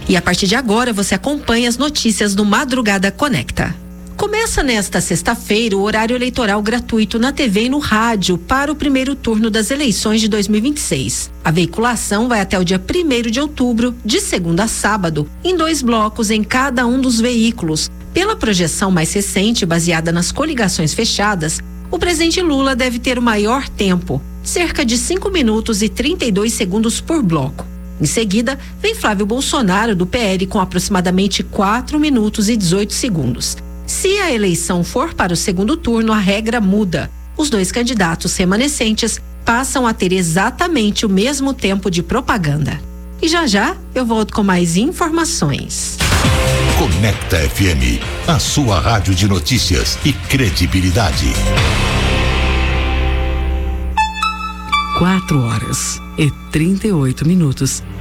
E a partir de agora você acompanha as notícias do Madrugada Conecta. Começa nesta sexta-feira o horário eleitoral gratuito na TV e no rádio para o primeiro turno das eleições de 2026. A veiculação vai até o dia 1º de outubro, de segunda a sábado, em 2 blocos em cada um dos veículos. Pela projeção mais recente, baseada nas coligações fechadas, o presidente Lula deve ter o maior tempo, cerca de 5 minutos e 32 segundos por bloco. Em seguida, vem Flávio Bolsonaro, do PL, com aproximadamente 4 minutos e 18 segundos. Se a eleição for para o segundo turno, a regra muda. Os 2 candidatos remanescentes passam a ter exatamente o mesmo tempo de propaganda. E já eu volto com mais informações. Conecta FM, a sua rádio de notícias e credibilidade. 4h38.